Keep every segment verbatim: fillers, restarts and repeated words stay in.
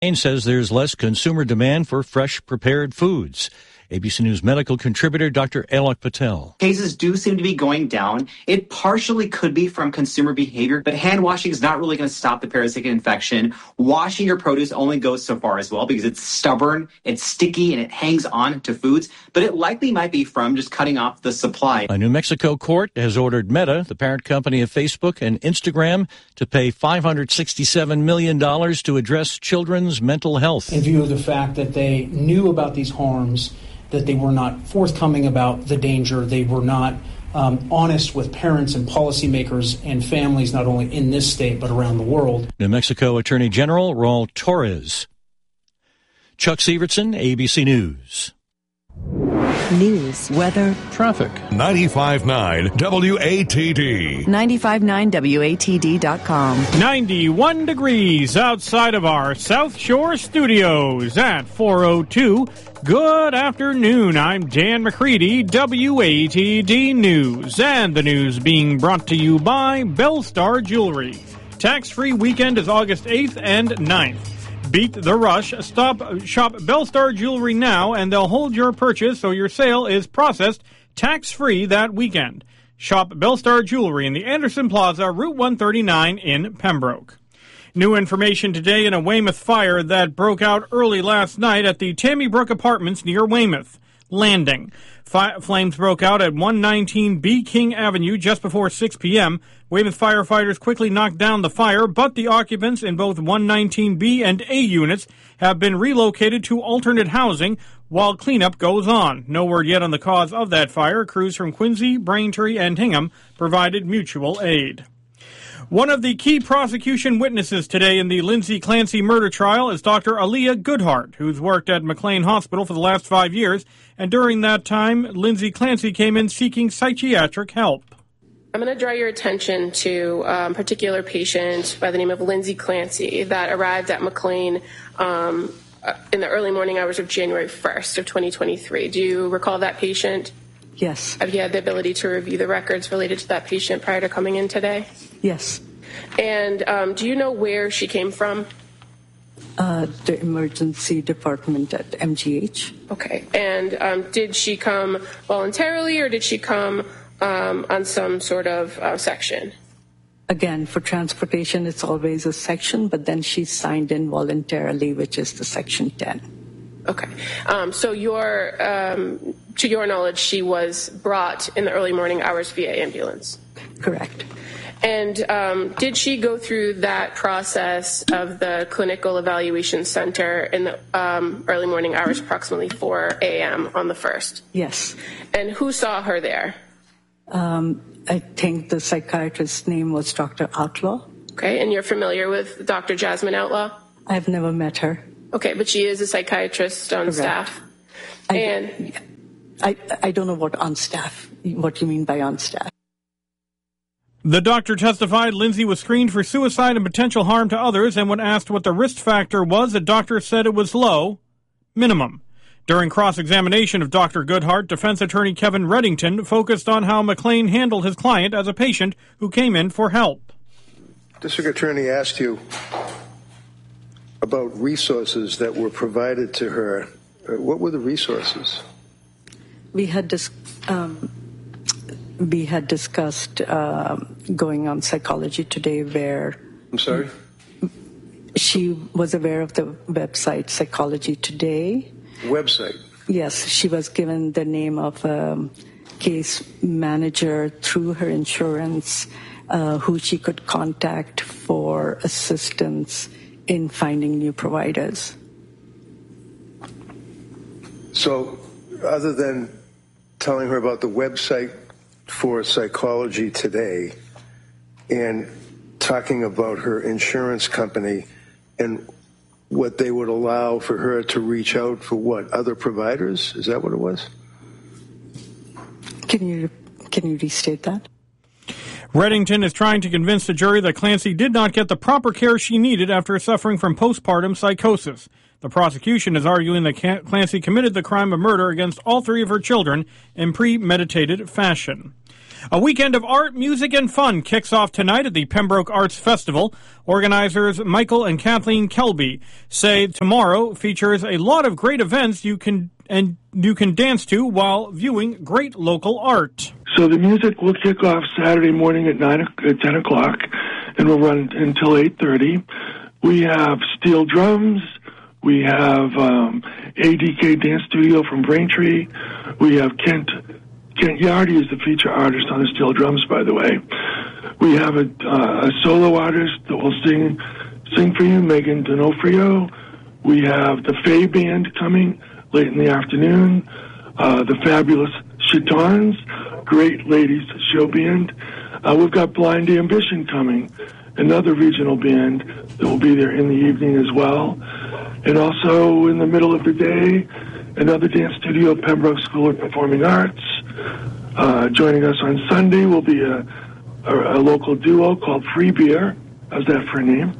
says there's less consumer demand for fresh prepared foods. A B C News medical contributor Doctor Alok Patel. Cases do seem to be going down. It partially could be from consumer behavior, but hand washing is not really going to stop the parasitic infection. Washing your produce only goes so far as well because it's stubborn, it's sticky, and it hangs on to foods. But it likely might be from just cutting off the supply. A New Mexico court has ordered Meta, the parent company of Facebook and Instagram, to pay five hundred sixty-seven million dollars to address children's mental health. In view of the fact that they knew about these harms, that they were not forthcoming about the danger, they were not um, honest with parents and policymakers and families, not only in this state but around the world. New Mexico Attorney General Raul Torres. Chuck Severson, A B C News. News, weather, traffic. ninety-five point nine W A T D. ninety-five point nine W A T D dot com. ninety-one degrees outside of our South Shore studios at four oh two. Good afternoon. I'm Dan McCready, W A T D News. And the news being brought to you by Bellstar Jewelry. Tax-free weekend is August eighth and ninth. Beat the rush. Stop, shop Bellstar Jewelry now, and they'll hold your purchase so your sale is processed tax-free that weekend. Shop Bellstar Jewelry in the Anderson Plaza, Route one thirty-nine in Pembroke. New information today in a Weymouth fire that broke out early last night at the Tammy Brook Apartments near Weymouth Landing. Fi- flames broke out at one nineteen B King Avenue just before six p.m. Weymouth firefighters quickly knocked down the fire, but the occupants in both one nineteen B and A units have been relocated to alternate housing while cleanup goes on. No word yet on the cause of that fire. Crews from Quincy, Braintree, and Hingham provided mutual aid. One of the key prosecution witnesses today in the Lindsay Clancy murder trial is Doctor Aaliyah Goodhart, who's worked at McLean Hospital for the last five years. And during that time, Lindsay Clancy came in seeking psychiatric help. I'm going to draw your attention to a um, particular patient by the name of Lindsay Clancy that arrived at McLean um, in the early morning hours of January first of twenty twenty-three. Do you recall that patient? Yes. Have you had the ability to review the records related to that patient prior to coming in today? Yes. And um, do you know where she came from? Uh, the emergency department at M G H. Okay. And um, did she come voluntarily or did she come um, on some sort of uh, section? Again, for transportation, it's always a section, but then she signed in voluntarily, which is the section ten. Okay. Um, so your, um, to your knowledge, she was brought in the early morning hours via ambulance? Correct. And um, did she go through that process of the clinical evaluation center in the um, early morning hours, approximately four a.m. on the first? Yes. And who saw her there? Um, I think the psychiatrist's name was Doctor Outlaw. Okay. And you're familiar with Doctor Jasmine Outlaw? I've never met her. Okay, but she is a psychiatrist on Correct. staff. I, and I, I don't know what on staff, what you mean by on staff. The doctor testified Lindsay was screened for suicide and potential harm to others, and when asked what the risk factor was, the doctor said it was low, minimum. During cross-examination of Doctor Goodhart, defense attorney Kevin Reddington focused on how McLean handled his client as a patient who came in for help. District Attorney asked you about resources that were provided to her. What were the resources? We had dis- um, we had discussed uh, going on Psychology Today, where I'm sorry. She was aware of the website Psychology Today. Website. Yes, she was given the name of a case manager through her insurance, uh, who she could contact for assistance in finding new providers. So, other than telling her about the website for Psychology Today and talking about her insurance company and what they would allow for her to reach out for what, other providers? Is that what it was? Can you can you restate that? Reddington is trying to convince the jury that Clancy did not get the proper care she needed after suffering from postpartum psychosis. The prosecution is arguing that Clancy committed the crime of murder against all three of her children in premeditated fashion. A weekend of art, music, and fun kicks off tonight at the Pembroke Arts Festival. Organizers Michael and Kathleen Kelby say tomorrow features a lot of great events you can and you can dance to while viewing great local art. So the music will kick off Saturday morning at nine at ten o'clock, and will run until eight thirty. We have steel drums. We have um, A D K Dance Studio from Braintree. We have Kent Kent Yardy is the feature artist on the steel drums, by the way. We have a, uh, a solo artist that will sing sing for you, Megan D'Onofrio. We have the Faye Band coming late in the afternoon. Uh, the Fabulous Chitons, great ladies show band. Uh, we've got Blind Ambition coming, another regional band that will be there in the evening as well. And also in the middle of the day, another dance studio, Pembroke School of Performing Arts. Uh, joining us on Sunday will be a, a, a local duo called Free Beer. How's that for a name?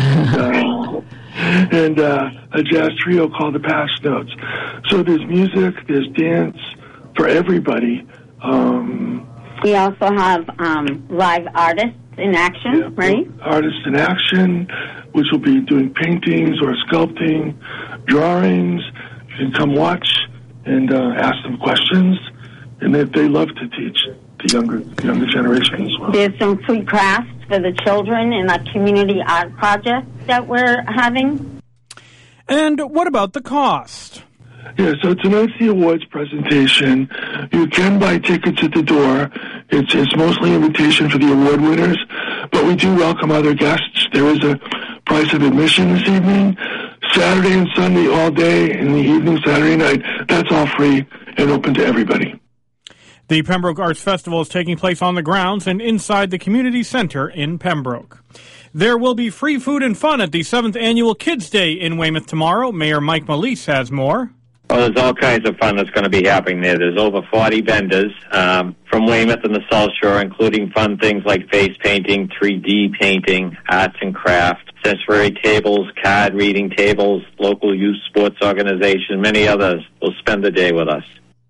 uh, and uh, a jazz trio called the Pass Notes. So there's music, there's dance for everybody. Um, we also have um, live artists in action, yeah, right? Artists in action, which will be doing paintings or sculpting, drawings. You can come watch and uh, ask them questions, and they, they love to teach the younger younger generation as well. There's some free crafts for the children in a community art project that we're having. And what about the cost? Yeah, so tonight's the awards presentation. You can buy tickets at the door. It's, it's mostly invitation for the award winners, but we do welcome other guests. There is a price of admission this evening. Saturday and Sunday all day, in the evening, Saturday night, that's all free and open to everybody. The Pembroke Arts Festival is taking place on the grounds and inside the community center in Pembroke. There will be free food and fun at the seventh Annual Kids Day in Weymouth tomorrow. Mayor Mike Malise has more. Well, there's all kinds of fun that's going to be happening there. There's over forty vendors um, from Weymouth and the South Shore, including fun things like face painting, three D painting, arts and crafts, sensory tables, card reading tables, local youth sports organization, many others will spend the day with us.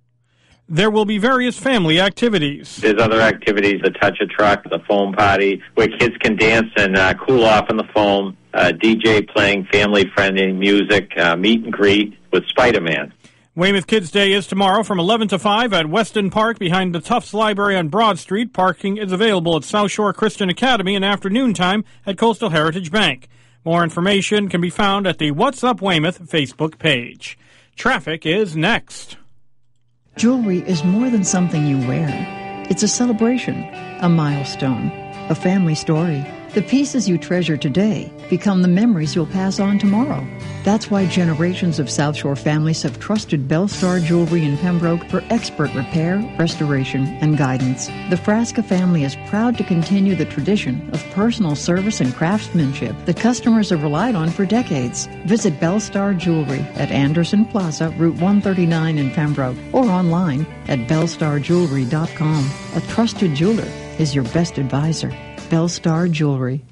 There will be various family activities. There's other activities, the touch a truck, the foam party, where kids can dance and uh, cool off in the foam, uh, D J playing family-friendly music, uh, meet and greet with Spider-Man. Weymouth Kids Day is tomorrow from eleven to five at Weston Park behind the Tufts Library on Broad Street. Parking is available at South Shore Christian Academy and afternoon time at Coastal Heritage Bank. More information can be found at the What's Up Weymouth Facebook page. Traffic is next. Jewelry is more than something you wear. It's a celebration, a milestone, a family story. The pieces you treasure today become the memories you'll pass on tomorrow. That's why generations of South Shore families have trusted Bellstar Jewelry in Pembroke for expert repair, restoration, and guidance. The Frasca family is proud to continue the tradition of personal service and craftsmanship that customers have relied on for decades. Visit Bellstar Jewelry at Anderson Plaza, Route one thirty-nine in Pembroke, or online at bellstar jewelry dot com. A trusted jeweler is your best advisor. Bellstar Jewelry.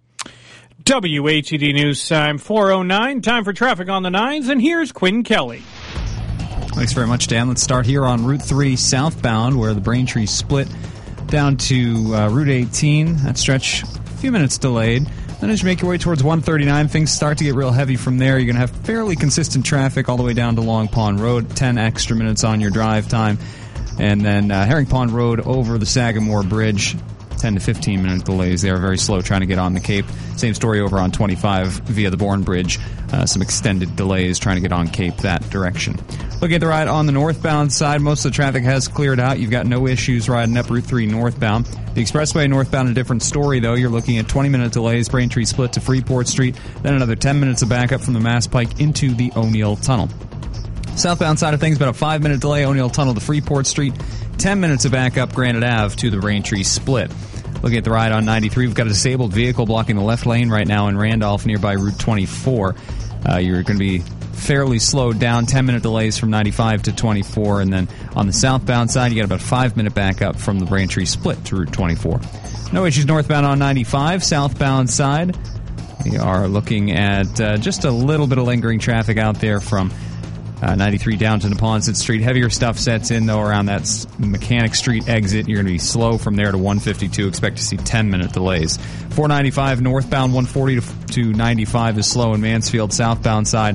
W A T D News time, four oh nine. Time for traffic on the nines, and here's Quinn Kelly. Thanks very much, Dan. Let's start here on Route three southbound, where the Braintree split down to uh, Route eighteen. That stretch, a few minutes delayed. Then as you make your way towards one thirty-nine, things start to get real heavy from there. You're going to have fairly consistent traffic all the way down to Long Pond Road, ten extra minutes on your drive time. And then uh, Herring Pond Road over the Sagamore Bridge, ten to fifteen minute delays. They are very slow trying to get on the Cape. Same story over on twenty-five via the Bourne Bridge. Uh, some extended delays trying to get on Cape that direction. Looking at the ride on the northbound side, most of the traffic has cleared out. You've got no issues riding up Route three northbound. The expressway northbound, a different story, though. You're looking at twenty minute delays, Braintree split to Freeport Street, then another ten minutes of backup from the Mass Pike into the O'Neill Tunnel. Southbound side of things, about a five minute delay, O'Neill Tunnel to Freeport Street, ten minutes of backup, Granite Ave to the Braintree split. Looking at the ride on ninety-three, we've got a disabled vehicle blocking the left lane right now in Randolph, nearby Route twenty-four. Uh, you're going to be fairly slowed down, ten minute delays from ninety-five to twenty-four, and then on the southbound side, you got about five minute backup from the Braintree split to Route twenty-four. No issues northbound on ninety-five. Southbound side, we are looking at uh, just a little bit of lingering traffic out there from Uh, ninety-three down to Neponset Street. Heavier stuff sets in, though, around that Mechanic Street exit. You're going to be slow from there to one fifty-two. Expect to see ten-minute delays. four ninety-five northbound, one forty to ninety-five is slow in Mansfield. Southbound side,